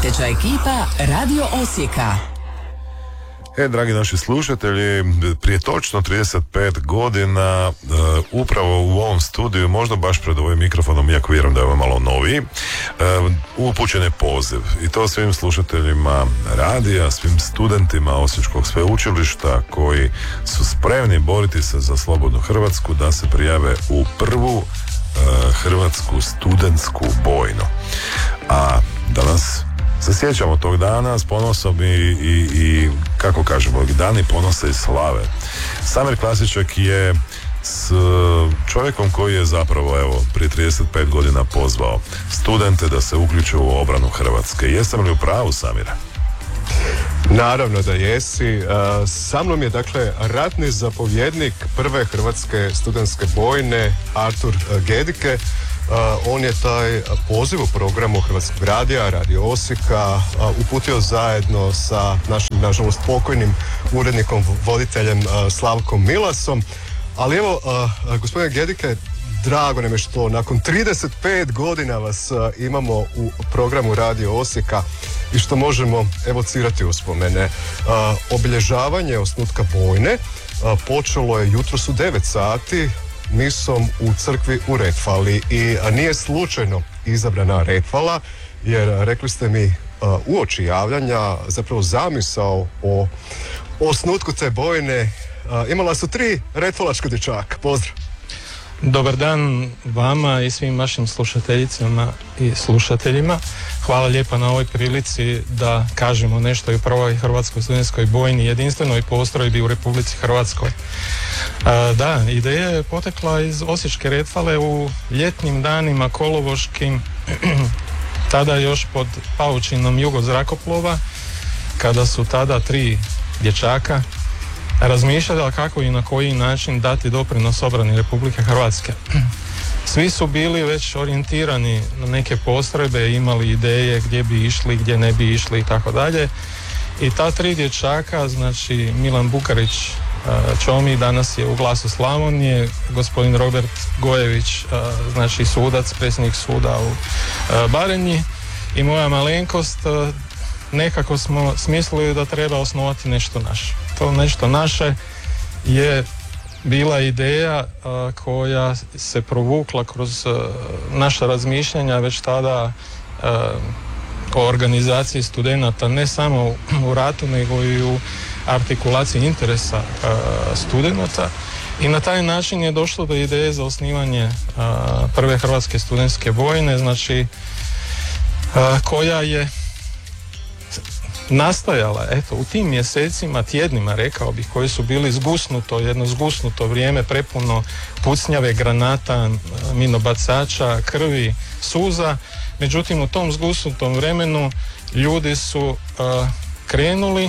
prateća ekipa Radio Osijeka. Dragi naši slušatelji, prije točno 35 godina upravo u ovom studiju, možda baš pred ovim mikrofonom, iako vjerujem da je ovo malo noviji, upućen je poziv, i to svim slušateljima radija, svim studentima Osječkog sveučilišta koji su spremni boriti se za slobodnu Hrvatsku, da se prijave u prvu Hrvatsku studentsku bojnu. A danas se sjećamo tog dana s ponosom i kako kažemo, dani ponosa i slave. Samir Klasiček je s čovjekom koji je zapravo, evo, prije 35 godina pozvao studente da se uključe u obranu Hrvatske. Jesam li u pravu, Samire? Naravno da jesi. Sa mnom je, dakle, ratni zapovjednik prve Hrvatske studentske bojne, Artur Gedike. On je taj poziv u programu Hrvatskog radija, Radio Osijeka, uputio zajedno sa našim, nažalost, pokojnim urednikom, voditeljem Slavkom Milasom. Ali evo, gospodine Gedike, drago nam je što nakon 35 godina vas imamo u programu Radio Osijeka i što možemo evocirati uspomene. Obilježavanje osnutka bojne počelo je jutros u 9 sati misom u crkvi u Retfali i nije slučajno izabrana Retvala, jer rekli ste mi uoči javljanja, zapravo zamisao o osnutku te bojne imala su 3 retvalačka dječaka. Pozdrav! Dobar dan vama i svim vašim slušateljicama i slušateljima. Hvala lijepa na ovoj prilici da kažemo nešto i o prvoj Hrvatskoj studentskoj bojni, jedinstvenoj postrojbi u Republici Hrvatskoj. Da, ideja je potekla iz Osječke Retvale u ljetnim danima kolovoškim, tada još pod paučinom Jugozrakoplova, kada su tada 3 dječaka razmišljali kako i na koji način dati doprinos obrani Republike Hrvatske. Svi su bili već orijentirani na neke postrojbe, imali ideje gdje bi išli, gdje ne bi išli i tako dalje. I ta 3 dječaka, znači Milan Bukarić Čomi, danas je u Glasu Slavonije, gospodin Robert Gojević, znači sudac, predsjednik suda u Baranji, i moja malenkost, nekako smo smislili da treba osnovati nešto naše. To nešto naše je bila ideja koja se provukla kroz naša razmišljanja već tada o organizaciji studenata, ne samo u ratu, nego i u artikulaciji interesa studenata, i na taj način je došlo do ideje za osnivanje prve Hrvatske studentske bojne, znači koja je nastajala, eto, u tim mjesecima, tjednima, rekao bih, koji su bili jedno zgusnuto vrijeme, prepuno pucnjave, granata, minobacača, krvi, suza. Međutim, u tom zgusnutom vremenu ljudi su krenuli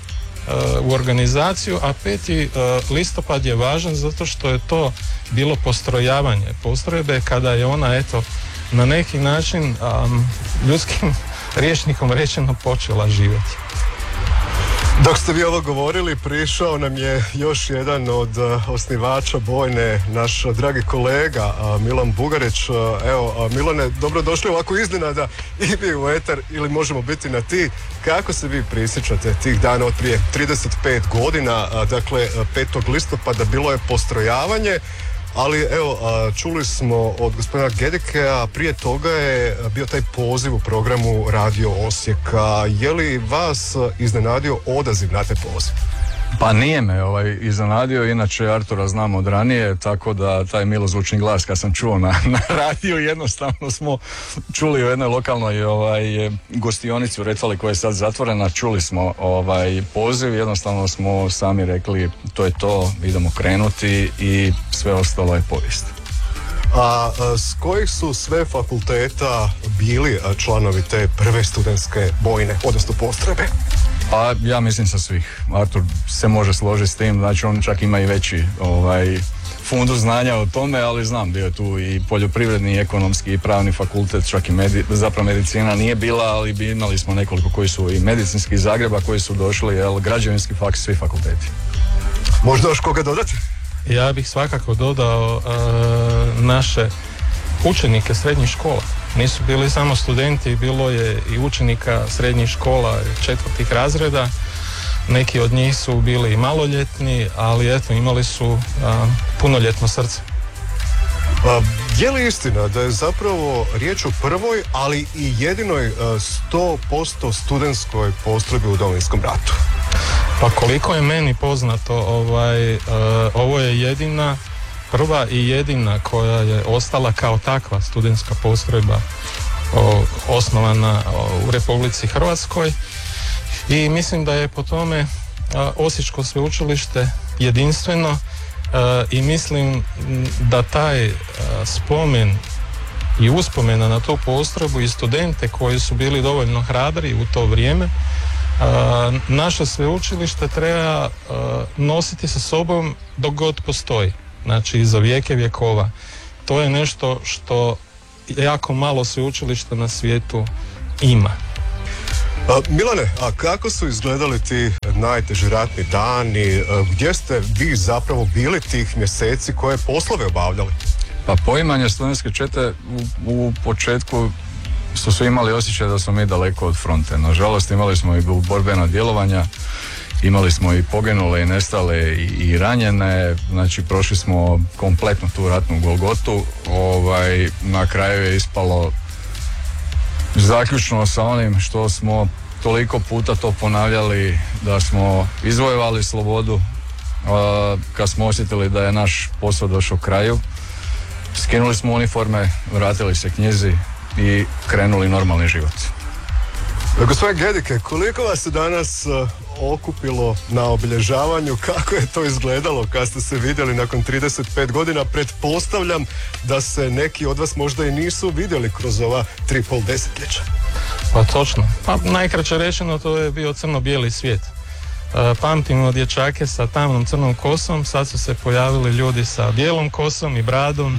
u organizaciju, a 5. listopad je važan zato što je to bilo postrojavanje postrojbe, kada je ona, eto, na neki način ljudskim rječnikom rečeno počela živjeti. Dok ste vi ovo govorili, prišao nam je još jedan od osnivača bojne, naš dragi kolega Milan Bugarić. Evo, Milane, dobrodošli ovako iznenada i vi u etar, ili možemo biti na ti. Kako se vi prisjećate tih dana od prije 35 godina, dakle 5. listopada bilo je postrojavanje, ali evo, čuli smo od gospodina Gedikea, prije toga je bio taj poziv u programu Radio Osijeka. Je li vas iznenadio odaziv na taj poziv? Pa nije me iznenadio, inače Artura znam od ranije, tako da taj milozvučni glas kad sam čuo na radiju, jednostavno smo čuli u jednoj lokalnoj gostionici u Retvali koja je sad zatvorena, čuli smo poziv, jednostavno smo sami rekli to je to, idemo krenuti i sve ostalo je povijest. A s kojih su sve fakulteta bili članovi te prve studentske bojne, odnosno postrojbe? Pa ja mislim sa svih. Artur se može složiti s tim, znači on čak ima i veći fundus znanja o tome, ali znam, bio je tu i poljoprivredni, i ekonomski, i pravni fakultet, čak i zapravo medicina nije bila, ali imali smo nekoliko koji su i medicinski iz Zagreba koji su došli, građevinski faks, svi fakulteti. Možda još koga dodati? Ja bih svakako dodao naše učenike srednjih škola. Nisu bili samo studenti, bilo je i učenika srednjih škola, 4. razreda. Neki od njih su bili i maloljetni, ali eto, imali su punoljetno srce. Je li istina da je zapravo riječ o prvoj, ali i jedinoj 100% studentskoj postrojbi u Domovinskom ratu? Pa koliko je meni poznato, ovo je prva i jedina koja je ostala kao takva studentska postrojba osnovana u Republici Hrvatskoj, i mislim da je po tome Osječko sveučilište jedinstveno, i mislim da taj spomen i uspomena na tu postrojbu i studente koji su bili dovoljno hrabri u to vrijeme, naše sveučilište treba nositi sa sobom dok god postoji, znači za vijeke vjekova. To je nešto što jako malo sveučilišta na svijetu ima. Milane, a kako su izgledali ti najteži ratni dani? Gdje ste vi zapravo bili tih mjeseci, koje poslove obavljali? Pa poimanje studentske čete u početku su svi imali osjećaj da smo mi daleko od fronte. Nažalost, imali smo i borbena djelovanja, imali smo i poginule i nestale i ranjene, znači prošli smo kompletno tu ratnu golgotu. Na kraju je ispalo zaključno sa onim što smo toliko puta to ponavljali, da smo izvojevali slobodu, kad smo osjetili da je naš posao došao kraju, skinuli smo uniforme, vratili se knjizi i krenuli normalni život. Gospodin Gedike, koliko vas se danas okupilo na obilježavanju? Kako je to izgledalo kad ste se vidjeli nakon 35 godina? Pretpostavljam da se neki od vas možda i nisu vidjeli kroz ova 3,5 desetljeća. Pa točno. Pa najkraće rečeno, to je bio crno-bijeli svijet. Pamtimo dječake sa tamnom crnom kosom, sad su se pojavili ljudi sa bijelom kosom i bradom,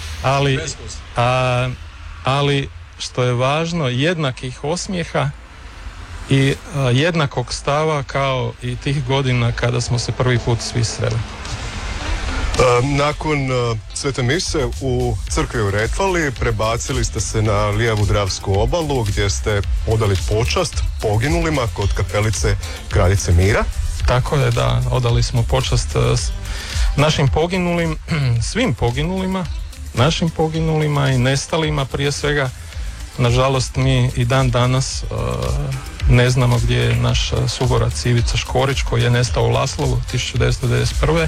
ali što je važno, jednakih osmijeha i jednakog stava kao i tih godina kada smo se prvi put svi sreli. Nakon svete mise u crkvi u Retvali prebacili ste se na lijevu Dravsku obalu, gdje ste odali počast poginulima kod kapelice Kraljice Mira. Tako je, da, odali smo počast našim poginulim, svim poginulima, našim poginulima i nestalima prije svega. Nažalost, mi i dan danas ne znamo gdje je naš suborac Ivica Škorić, koji je nestao u Laslovu 1991.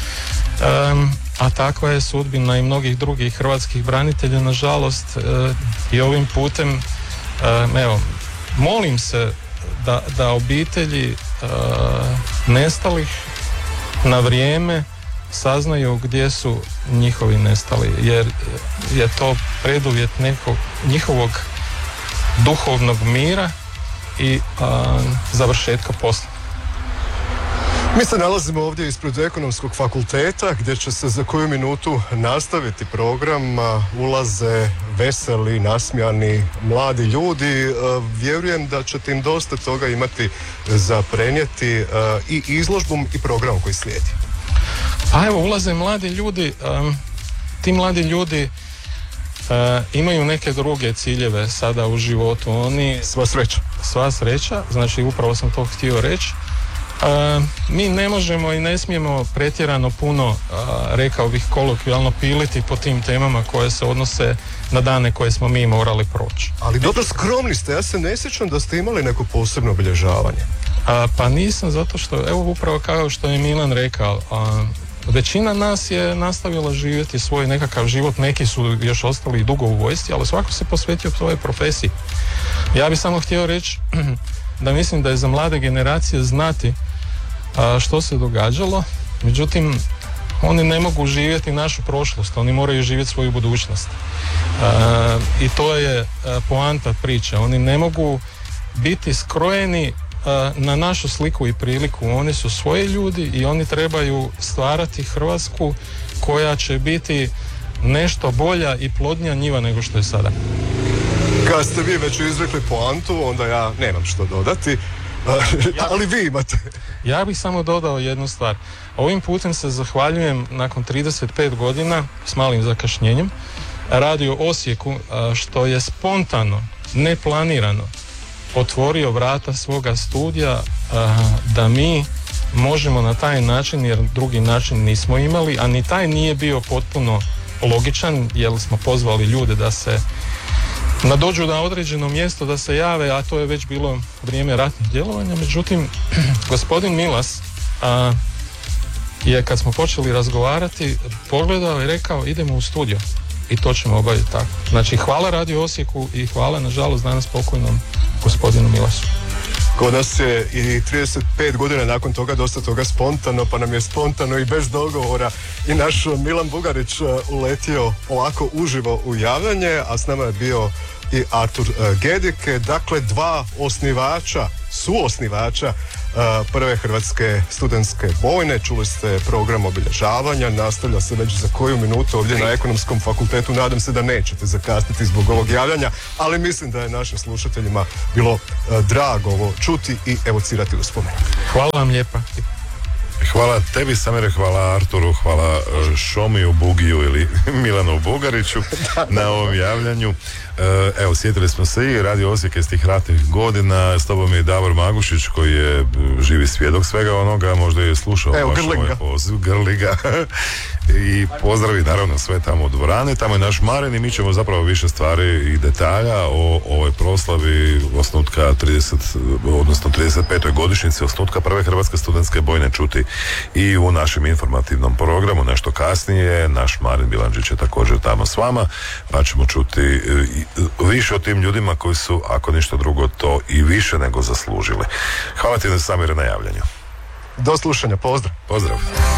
A takva je sudbina i mnogih drugih hrvatskih branitelja, nažalost. I ovim putem molim se da obitelji nestalih na vrijeme saznaju gdje su njihovi nestali, jer je to preduvjet njihovog duhovnog mira i završetka posla. Mi se nalazimo ovdje ispred Ekonomskog fakulteta, gdje će se za koju minutu nastaviti program. Ulaze veseli, nasmijani mladi ljudi. Vjerujem da ćete im dosta toga imati za prenijeti i izložbom i programom koji slijedi. Pa evo, ulaze mladi ljudi. Ti mladi ljudi imaju neke druge ciljeve sada u životu. Sva sreća, znači upravo sam to htio reći. Mi ne možemo i ne smijemo pretjerano puno, rekao bih kolokvijalno, piliti po tim temama koje se odnose na dane koje smo mi morali proći. Ali dobro skromni ste, ja se ne sjećam da ste imali neko posebno obilježavanje. Pa nisam, zato što, evo upravo kao što je Milan rekao, većina nas je nastavila živjeti svoj nekakav život, neki su još ostali dugo u vojsci, ali svako se posvetio svojoj profesiji. Ja bih samo htio reći da mislim da je za mlade generacije znati što se događalo, međutim oni ne mogu živjeti našu prošlost, oni moraju živjeti svoju budućnost. I to je poanta priče. Oni ne mogu biti skrojeni na našu sliku i priliku. Oni su svoji ljudi i oni trebaju stvarati Hrvatsku koja će biti nešto bolja i plodnija njiva nego što je sada. Kad ste vi već izrekli poantu, onda ja nemam što dodati, ali vi imate. Ja bih samo dodao jednu stvar. Ovim putem se zahvaljujem nakon 35 godina s malim zakašnjenjem Radio Osijeku što je spontano, neplanirano otvorio vrata svoga studija da mi možemo na taj način, jer drugi način nismo imali, a ni taj nije bio potpuno logičan, jer smo pozvali ljude da se dođu na određeno mjesto, da se jave, a to je već bilo vrijeme ratnih djelovanja. Međutim, gospodin Milas je, kad smo počeli razgovarati, pogledao i rekao idemo u studio i to ćemo obaviti tako. Znači, hvala Radio Osijeku i hvala, nažalost, danas pokojnom gospodinu Milasu. Kod nas je i 35 godina nakon toga dosta toga spontano, pa nam je spontano i bez dogovora i naš Milan Bugarić uletio ovako uživo u javljanje, a s nama je bio i Artur Gedike, dakle dva suosnivača prve Hrvatske studentske bojne. Čuli ste program obilježavanja, nastavlja se već za koju minutu ovdje na Ekonomskom fakultetu. Nadam se da nećete zakasniti zbog ovog javljanja, ali mislim da je našim slušateljima bilo drago ovo čuti i evocirati uspomene. Hvala vam lijepa. Hvala tebi, Samire, hvala Arturu, hvala Šomiju Bugiju ili Milanu Bugariću na ovom javljanju. Evo, sjetili smo se i Radio Osijek iz tih ratnih godina. S tobom je Davor Magušić, koji je živi svjedok svega onoga, možda je slušao baš ovaj poziv, grli ga. I pozdravi naravno sve tamo u dvorani. Tamo je naš Marin i mi ćemo zapravo više stvari i detalja o ovoj proslavi osnutka 35. godišnjici osnutka prve Hrvatske studentske bojne čuti i u našem informativnom programu nešto kasnije. Naš Marin Bilandžić je također tamo s vama, pa ćemo čuti više o tim ljudima koji su, ako ništa drugo, to i više nego zaslužili. Hvala ti, Samire, na javljanju. Do slušanja, pozdrav. Pozdrav.